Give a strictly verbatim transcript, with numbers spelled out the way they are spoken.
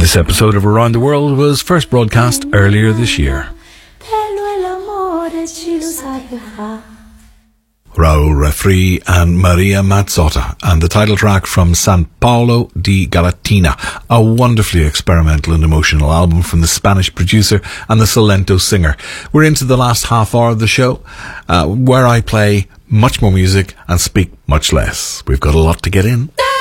This episode of Around the World was first broadcast earlier this year. Raul Refri and Maria Mazzotta, and the title track from San Paolo di Galatina, a wonderfully experimental and emotional album from the Spanish producer and the Salento singer. We're into the last half hour of the show, uh, where I play much more music and speak much less. We've got a lot to get in.